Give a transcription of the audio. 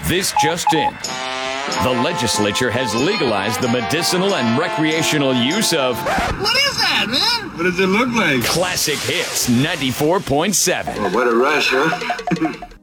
This just in. The legislature has legalized the medicinal and recreational use of What is that, man? What does it look like? Classic Hits 94.7. Well, what a rush, huh?